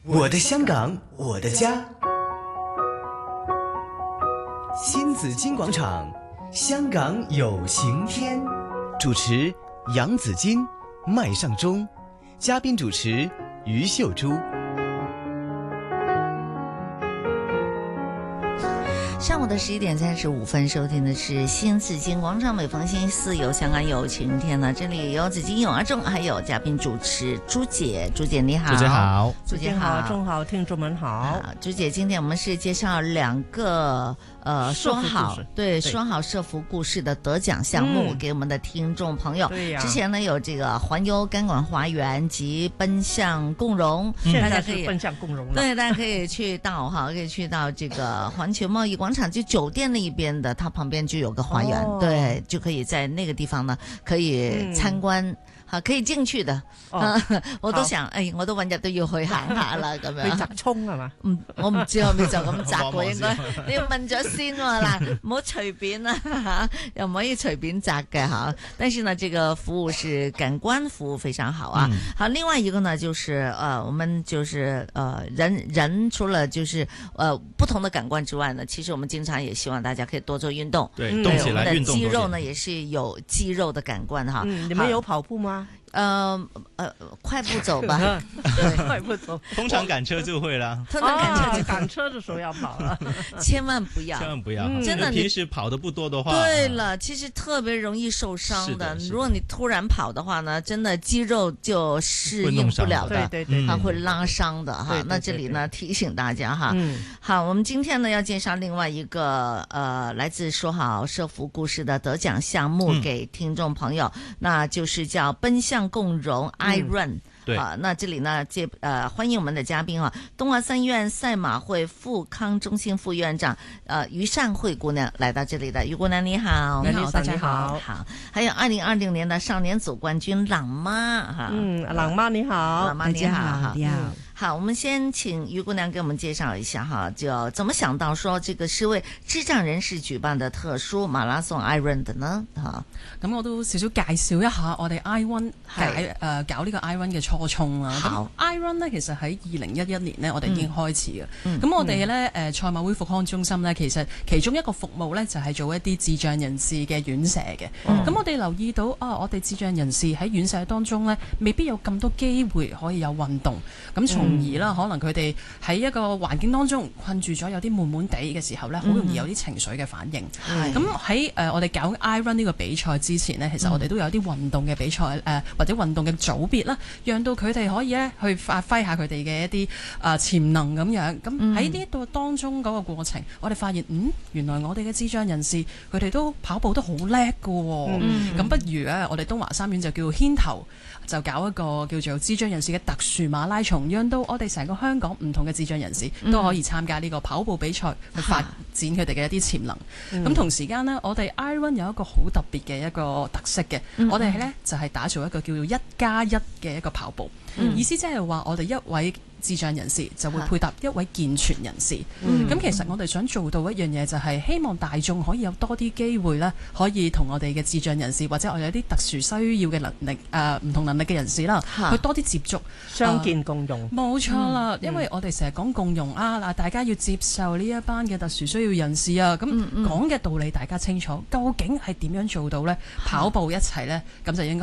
我的香港，我的家。新紫金广场，香港有晴天。主持杨紫金、麦尚中，嘉宾主持于秀珠。 上午的11点35分，收听的是新紫金广场，每逢星期四有香港有晴天呢。这里有紫金有阿仲，还有嘉宾主持朱姐。朱姐你好。 朱姐好。 朱姐好，中好，听众们好。 朱姐，今天我们是介绍2个说好说好社福故事的得奖项目给我们的听众朋友。 对呀。 之前呢有这个环游甘管花园及奔向共融， 现在是奔向共融了。 对，大家可以去到这个环球贸易广场，就酒店那一边的，它旁边就有个花园，对，就可以在那个地方呢可以参观。可以進去的，我都想，我都揾日都要去行下啦，咁樣。 去摘葱係嘛？ 我唔知可唔可以就咁摘喎，應該你要問咗先喎，嗱，唔好隨便啦嚇，又唔可以隨便摘嘅嚇。但是呢，這個服務是感官服務非常好啊。好，另外一個呢，就是我們就是人除了就是不同的感官之外呢，其實我們經常也希望大家可以多做運動。 對，動起來運動。 我們的肌肉呢，也是有肌肉的感官哈。 你們有跑步嗎？ 快步走吧， 快步走。 通常趕車就會啦。 通常趕車的時候要跑了， 千萬不要， 真的，平時跑得不多的話， 對了，其實特別容易受傷的。如果你突然跑的話呢，真的肌肉就適應不了的， 對， 它會拉傷的哈。那這裏呢提醒大家哈，好，我們今天呢要介紹另外一個來自說好社福故事的得獎項目給聽眾朋友，那就是叫奔向共融 iRun。 對啊，那這裡呢，歡迎我們的嘉賓啊，東華三院賽馬會復康中心副院長於善慧姑娘來到這裡的。於姑娘你好。 你好，大家好。好，還有2020年的少年組冠軍朗媽哈。 朗媽你好。 朗媽你好。 你好。 好，我們先請於姑娘給我們介紹一下哈，就怎麼想到說這個是為智障人士舉辦的特殊馬拉松 iRun 的呢？哈， 咁我都少少介紹一下我哋 iRun 搞呢個 iRun 嘅初衷啦。 好 ，iRun 呢其實喺2011年呢，我哋已經開始嘅。咁我哋咧賽馬會復康中心呢，其實其中一個服務呢，就係做一啲智障人士嘅院舍嘅。咁我哋留意到我哋智障人士喺院舍當中呢，未必有咁多機會可以有運動，咁從而啦，可能佢哋喺一個環境當中困住咗，有啲悶悶地嘅時候呢，好容易有啲情緒嘅反應。咁喺我哋搞 iRun 呢個比賽之前呢，其實我哋都有啲運動嘅比賽或者運動嘅組別啦，讓到佢哋可以咧去發揮下佢哋嘅一啲潛能咁樣。咁喺呢度當中嗰個過程，我哋發現原來我哋嘅智障人士佢哋都跑步都好叻㗎喎。咁不如咧，我哋東華三院就叫牽頭，就搞一個叫做智障人士嘅特殊馬拉松，讓到我哋成個香港唔同嘅智障人士都可以參加呢個跑步比賽，去發展佢哋嘅一啲潛能。咁同時間呢，我哋 iRun 有一個好特別嘅一個特色嘅，我哋呢就係打造一個叫做1+1嘅一個跑步，意思即係話我哋一位智障人士就會配搭一位健全人士。咁其實我哋想做到一樣嘢，就係希望大眾可以有多啲機會咧，可以同我哋嘅智障人士或者我哋有啲特殊需要嘅能力唔同能力嘅人士啦，去多啲接觸， 相見共融。 冇錯啦，因為我哋成日講共融嗱，大家要接受呢一班嘅特殊需要人士啊，咁講嘅道理大家清楚，究竟係點樣做到呢？跑步一齊呢，咁就應該